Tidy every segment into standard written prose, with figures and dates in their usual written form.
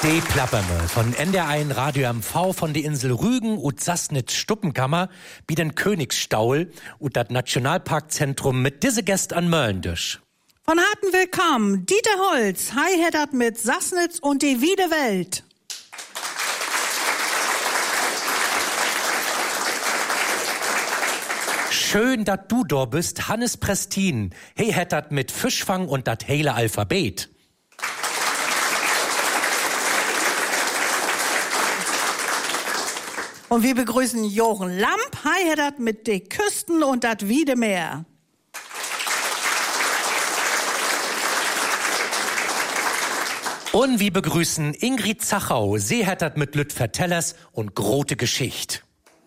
Die Plapperme von NDR1 Radio MV von der Insel Rügen und Sassnitz Stuppenkammer wie den Königsstaul und das Nationalparkzentrum mit diese Gäste an Möllendisch. Von harten Willkommen, Dieter Holz, hi-heddert mit Sassnitz und die Wiede Welt. Schön, dass du da bist, Hannes Prestin. Hey, heddert mit Fischfang und dat hele Alphabet. Und wir begrüßen Jochen Lamp, hi-heddert mit de Küsten und dat Wiedemeer. Und wir begrüßen Ingrid Zachau, sie heddert mit Lüt Vertellers und grote Geschicht.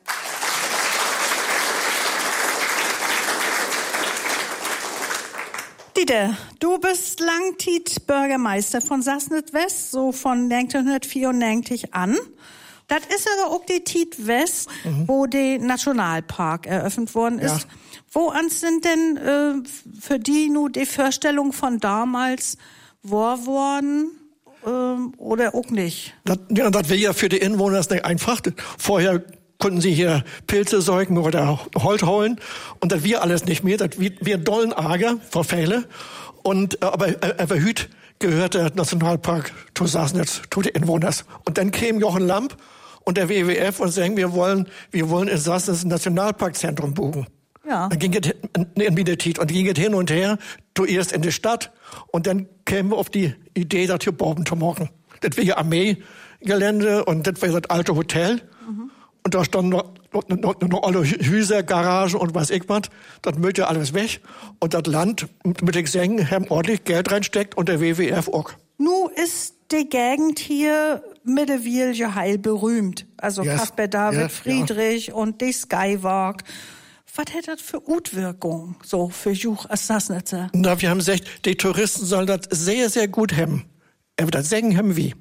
Dieter, du bist langtit Bürgermeister von Sassnitz West, so von 1994 an. Das ist aber auch die Tiet West, wo der Nationalpark eröffnet worden ist. Ja. Woran sind denn für die nur die Vorstellung von damals wahr worden oder auch nicht? Das wäre ja für die Inwohner nicht einfach. Vorher konnten sie hier Pilze säugen oder Holz holen und das wir alles nicht mehr. Das wir dollen arger vor Fälle. Und aber hüt gehört der Nationalpark zu Sassnitz, zu den Inwohnern. Und dann käme Jochen Lamp und der WWF und sagen, wir wollen in Sassnitz ein Nationalparkzentrum buchen. Ja. Dann ging es in Wiedertit und ging es hin und her, zuerst in die Stadt und dann kämen wir auf die Idee, das hier bauen zu machen. Das wäre Armeegelände und das wäre das alte Hotel. Und da standen noch alle Häuser, Garagen und was ich was. Das möchte ja alles weg. Und das Land, mit den Sägen, haben ordentlich Geld reinsteckt und der WWF auch. Nu ist die Gegend hier mittlerweile heil berühmt. Also yes. Caspar David Yes, Friedrich und die Skywalk. Was hat das für Utwirkung, so für Juch als Sassnitzer? Na, wir haben gesagt, die Touristen sollen das sehr, sehr gut haben. Aber das Sägen haben wir.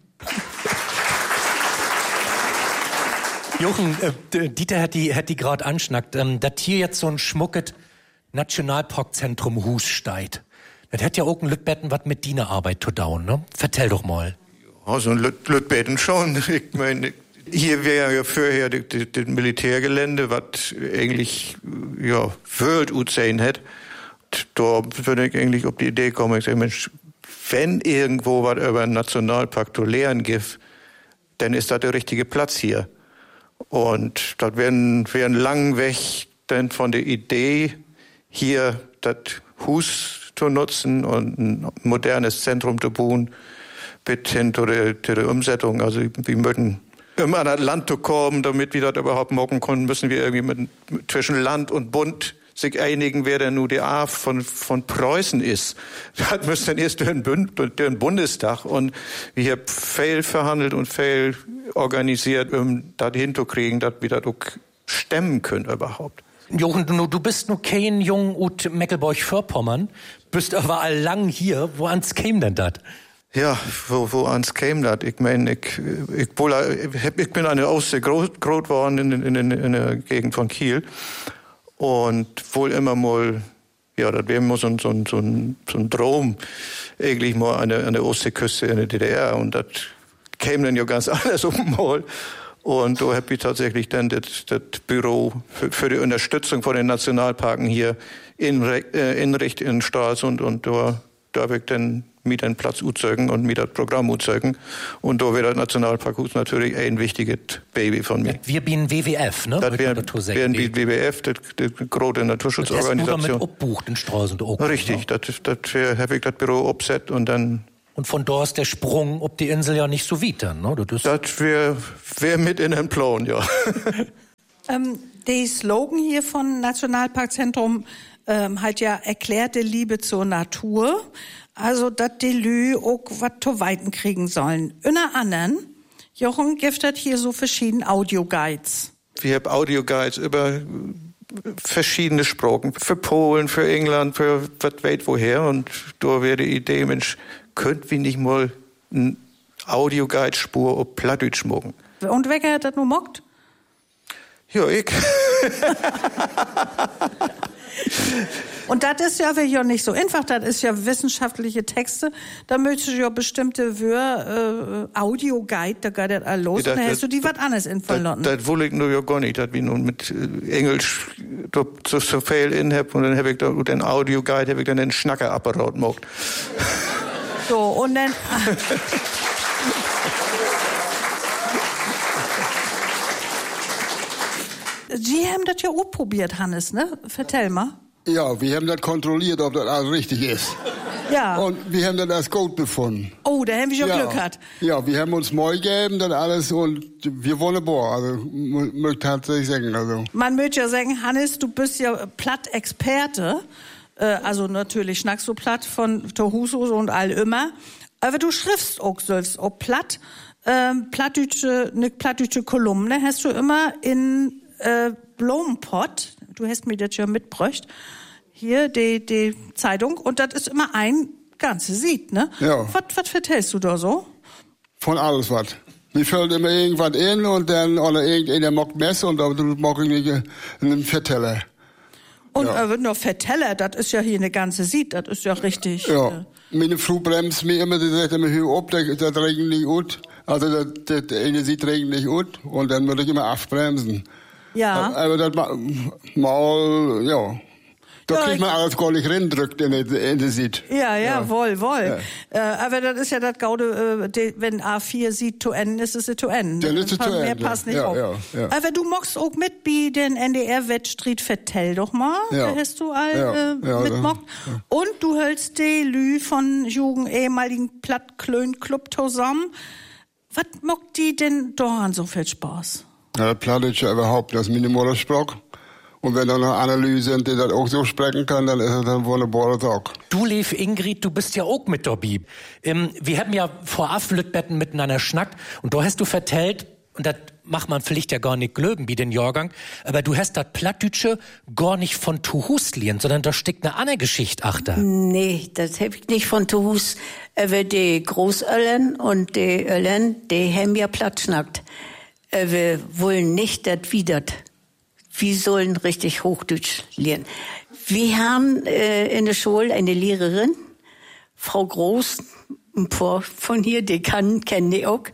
Jochen, Dieter hat die gerade anschnackt, dass hier jetzt so ein schmucket Nationalparkzentrum Hus steht. Das hat ja auch ein Lütbetten was mit Dienerarbeit zu tun, ne? Vertell doch mal. Ja, so ein Lütbetten schon. Ich meine, hier wäre ja vorher das Militärgelände, was eigentlich, ja, World Utsehen hat. Da würde ich eigentlich auf die Idee kommen, ich sage, Mensch, wenn irgendwo was über einen Nationalpark zu lernen gibt, dann ist das der richtige Platz hier. Und das wäre ein langen Weg dann von der Idee, hier das Hus zu nutzen und ein modernes Zentrum zu bauen, bis hin zu der Umsetzung. Also wir möchten immer an das Land zu kommen, damit wir das überhaupt machen können, müssen wir irgendwie zwischen Land und Bund sich einigen, wer denn nur die A von Preußen ist. Das müsste dann erst durch den Bundestag. Und wir haben viel verhandelt und viel organisiert, um das hinzukriegen, dass wir das auch stemmen können überhaupt. Jochen, du bist nur kein Jung ut Mecklenburg-Vorpommern, bist aber all lang hier. Wo ans käme denn das? Ja, wo ans käme das? Ich meine, ich bin eine Ostsee groß geworden in der Gegend von Kiel. Und wohl immer mal, ja, das wäre mal so ein Traum, eigentlich mal an der Ostseeküste in der DDR. Und das käme dann ja ganz anders mal. Und da habe ich tatsächlich dann das Büro für die Unterstützung von den Nationalparken hier inrichtet in Stralsund und da habe ich dann mit einen Platz uzeugen und mit das Programm uzeugen. Und da wäre das Nationalparkhus natürlich ein wichtiges Baby von mir. Wir bin WWF, ne? Das wären WWF, die große Naturschutzorganisation. Das ist obbucht in Stralsund auch. Richtig, ne? das habe ich das Büro abset und dann. Und von da ist der Sprung ob die Insel ja nicht so weit dann, ne? Das wäre mit in den Plan, ja. Der Slogan hier von Nationalparkzentrum halt ja erklärte Liebe zur Natur. Also, dass die Lü auch was zu weiten kriegen sollen. Unter anderem, Jochen, gibt es hier so verschiedene Audioguides. Wir haben Audioguides über verschiedene Sprachen. Für Polen, für England, für was weiß woher. Und da wäre die Idee, Mensch, könnten wir nicht mal eine Audioguide-Spur auf Plattdeutsch machen? Und wer hat das nur mockt? Ja, ich. Und das ist ja nicht so einfach, das ist ja wissenschaftliche Texte, da möchtest du ja bestimmte Audio-Guide, da geht das all los, und dann hast du die was anderes in verloren. Das will ich nur ja gar nicht, dass wir nun mit Englisch so viel in hab, und dann habe ich da den Audio-Guide, habe ich dann den Schnackerapparat gemacht. So, und dann... Sie haben das ja auch probiert, Hannes, ne? Vertell mal. Ja, wir haben das kontrolliert, ob das alles richtig ist. Ja. Und wir haben das als gut befunden. Oh, da haben wir schon Glück gehabt. Ja, wir haben uns neu gegeben, das alles, und wir wunderbar. Also, möchte tatsächlich sagen, also. Man möchte ja sagen, Hannes, du bist ja Platt-Experte. Also natürlich schnackst du platt von Tohusus und all immer. Aber du schriftst auch selbst auch platt. Eine plattdeutsche Kolumne hast du immer in Blumenpott. Du hast mir das ja mitgebracht. Hier, die Zeitung. Und das ist immer ein ganzes Lied, ne? Ja. Was vertellst du da so? Von alles was. Wir füllen immer irgendwas in und dann, oder irgendeiner macht Mess und dann mache ich einen Verteller. Und noch Verteller, das ist ja hier eine ganze Lied, das ist ja richtig. Ja. Meine Frau bremst mir immer, die sagt immer, hör auf, das regnet nicht gut. Also, das eine sieht regnet nicht gut. Und dann würde ich immer abbremsen. Ja. Aber das mal, ja. Da kriegt man alles gar nicht reindrückt in der Sied. Ja, wohl. Ja. Aber das ist ja das Gaude, wenn A4 sieht zu N, ist es zu N. Dann ist es zu N. Mehr passt nicht auf. Ja. Aber du magst auch mit bei den NDR-Wettstreet, vertell doch mal. Ja. Da hast du all mitmockt. Ja. Und du hältst die Lü von Jugend ehemaligen Plattklön-Club zusammen. Was mockt die denn da so viel Spaß? Ja, Platt ist ja überhaupt, das ist meine Muttersprache. Und wenn da noch Analyse sind, die das auch so sprechen kann, dann ist es ein wunderbarer Tag. Du, lief Ingrid, du bist ja auch mit dabei. Wir haben ja vorab Lütbetten miteinander schnackt und da hast du vertellt, und das macht man vielleicht ja gar nicht glöben wie den Jahrgang, aber du hast das Plattdütsche gar nicht von Tuhus liehen, sondern da steckt eine andere Geschichte achter. Nee, das hab ich nicht von Tuhus. Aber die Großöllern und die Öllern, die haben ja Platt schnackt. Wir wollen nicht das widert. Wir sollen richtig Hochdeutsch lernen. Wir haben in der Schule eine Lehrerin, Frau Groß, ein paar von hier, die kennen die auch.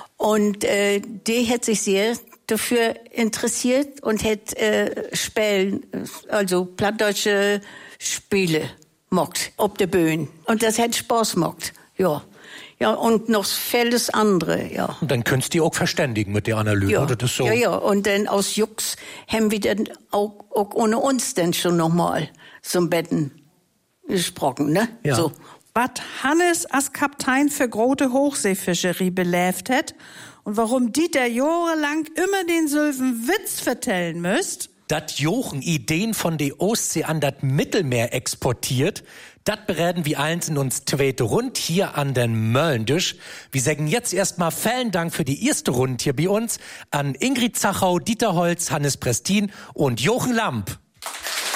Und die hat sich sehr dafür interessiert und hat Spielen, also plattdeutsche Spiele mockt, auf der Bühne. Und das hat Spaß mockt, ja. Ja, und noch vieles andere, ja. Und dann könntest du dich auch verständigen mit der Analyse, ja. oder? Das ist so. Ja, und dann aus Jux haben wir dann auch ohne uns dann schon nochmal zum Betten gesprochen, ne? Ja. So. Was Hannes als Kaptein für große Hochseefischerei belebt hat und warum Dieter jahrelang immer den Sylven Witz vertellen müsst. Dat Jochen Ideen von der Ostsee an das Mittelmeer exportiert, dat bereden wir eins in uns zweite Rund hier an den Möllendisch. Wir sagen jetzt erstmal vielen Dank für die erste Runde hier bei uns an Ingrid Zachau, Dieter Holz, Hannes Prestin und Jochen Lamp.